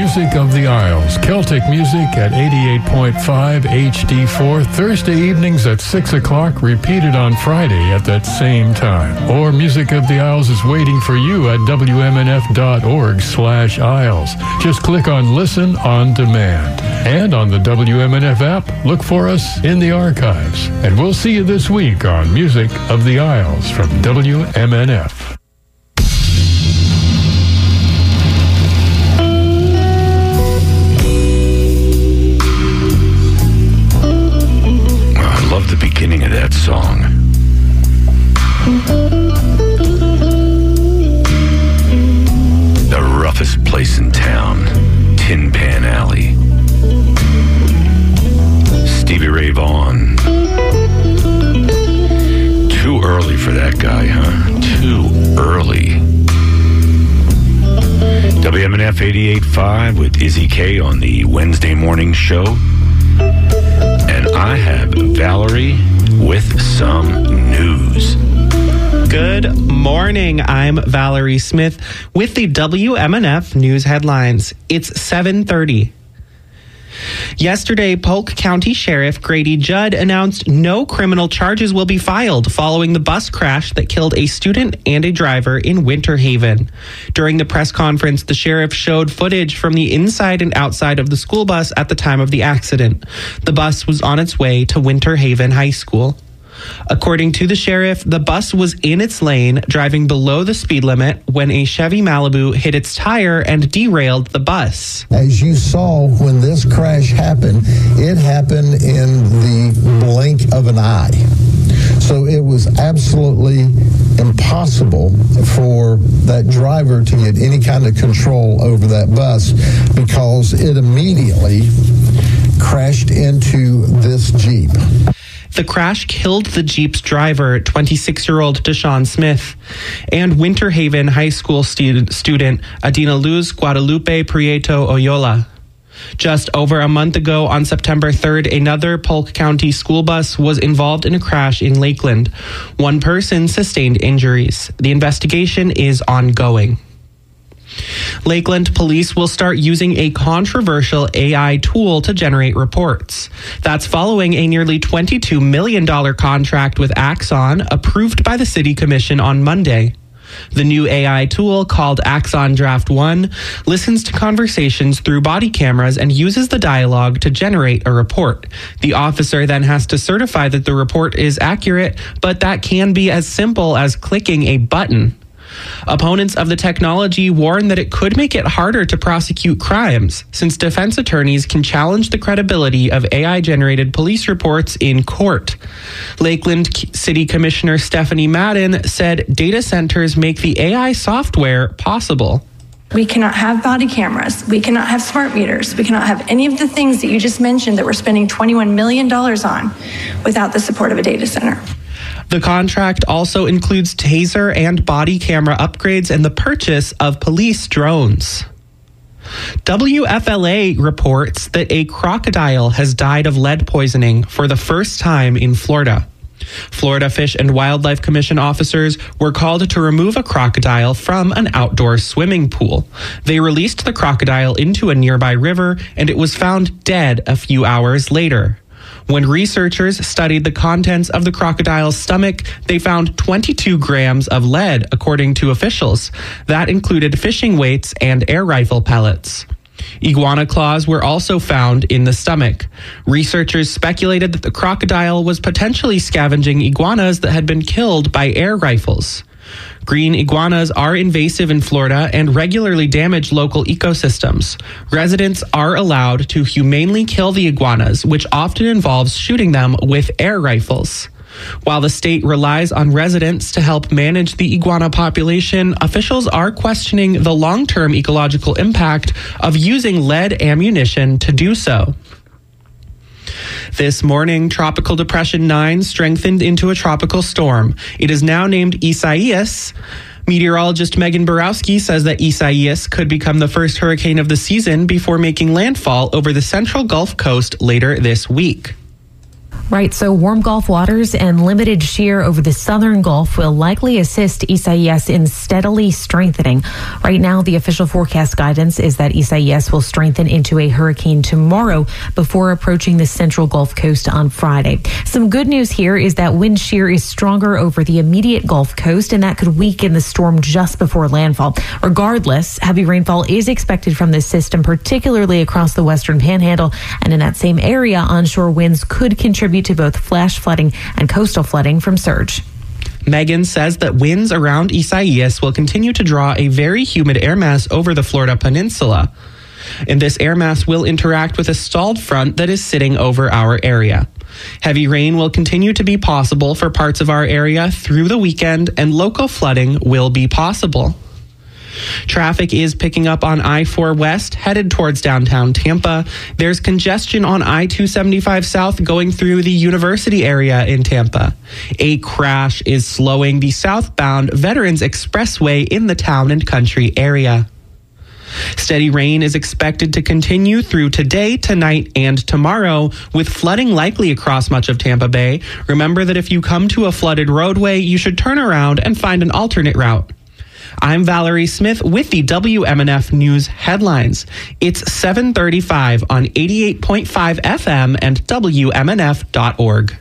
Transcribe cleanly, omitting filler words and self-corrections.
Music of the Isles. Celtic music at 88.5 HD4, Thursday evenings at 6 o'clock, repeated on Friday at that same time. Or Music of the Isles is waiting for you at WMNF.org/Isles. Just click on Listen on Demand. And on the WMNF app, look for us in the archives. And we'll see you this week on Music of the Isles from WMNF. The beginning of that song. The roughest place in town, Tin Pan Alley. Stevie Ray Vaughan. Too early for that guy, huh? Too early. WMNF 88.5 with Izzy K on the Wednesday morning show. And I have Valerie with some news. Good morning. I'm Valerie Smith with the WMNF news headlines. It's 7:30. Yesterday, Polk County Sheriff Grady Judd announced no criminal charges will be filed following the bus crash that killed a student and a driver in Winter Haven. During the press conference, the sheriff showed footage from the inside and outside of the school bus at the time of the accident. The bus was on its way to Winter Haven High School. According to the sheriff, the bus was in its lane, driving below the speed limit when a Chevy Malibu hit its tire and derailed the bus. As you saw when this crash happened, it happened in the blink of an eye. So it was absolutely impossible for that driver to get any kind of control over that bus because it immediately crashed into this Jeep. The crash killed the Jeep's driver, 26-year-old Deshaun Smith, and Winter Haven High School student Adina Luz Guadalupe Prieto Oyola. Just over a month ago, on September 3rd, another Polk County school bus was involved in a crash in Lakeland. One person sustained injuries. The investigation is ongoing. Lakeland police will start using a controversial AI tool to generate reports. That's following a nearly $22 million contract with Axon approved by the City Commission on Monday. The new AI tool, called Axon Draft 1, listens to conversations through body cameras and uses the dialogue to generate a report. The officer then has to certify that the report is accurate, but that can be as simple as clicking a button. Opponents of the technology warn that it could make it harder to prosecute crimes, since defense attorneys can challenge the credibility of AI-generated police reports in court. Lakeland City Commissioner Stephanie Madden said data centers make the AI software possible. We cannot have body cameras. We cannot have smart meters. We cannot have any of the things that you just mentioned that we're spending $21 million on without the support of a data center. The contract also includes taser and body camera upgrades and the purchase of police drones. WFLA reports that a crocodile has died of lead poisoning for the first time in Florida. Florida Fish and Wildlife Commission officers were called to remove a crocodile from an outdoor swimming pool. They released the crocodile into a nearby river, and it was found dead a few hours later. When researchers studied the contents of the crocodile's stomach, they found 22 grams of lead, according to officials. That included fishing weights and air rifle pellets. Iguana claws were also found in the stomach. Researchers speculated that the crocodile was potentially scavenging iguanas that had been killed by air rifles. Green iguanas are invasive in Florida and regularly damage local ecosystems. Residents are allowed to humanely kill the iguanas, which often involves shooting them with air rifles. While the state relies on residents to help manage the iguana population, officials are questioning the long-term ecological impact of using lead ammunition to do so. This morning, Tropical Depression 9 strengthened into a tropical storm. It is now named Isaias. Meteorologist Megan Borowski says that Isaias could become the first hurricane of the season before making landfall over the central Gulf Coast later this week. Right, so warm Gulf waters and limited shear over the southern Gulf will likely assist Isaias in steadily strengthening. Right now, the official forecast guidance is that Isaias will strengthen into a hurricane tomorrow before approaching the central Gulf Coast on Friday. Some good news here is that wind shear is stronger over the immediate Gulf Coast, and that could weaken the storm just before landfall. Regardless, heavy rainfall is expected from this system, particularly across the western panhandle, and in that same area, onshore winds could contribute to both flash flooding and coastal flooding from surge. Megan says that winds around Isaias will continue to draw a very humid air mass over the Florida peninsula. And this air mass will interact with a stalled front that is sitting over our area. Heavy rain will continue to be possible for parts of our area through the weekend, and local flooding will be possible. Traffic is picking up on I-4 West headed towards downtown Tampa. There's congestion on I-275 South going through the University area in Tampa. A crash is slowing the southbound Veterans Expressway in the town and country area. Steady rain is expected to continue through today, tonight, and tomorrow, with flooding likely across much of Tampa Bay. Remember that if you come to a flooded roadway, you should turn around and find an alternate route. I'm Valerie Smith with the WMNF News headlines. It's 7:35 on 88.5 FM and WMNF.org.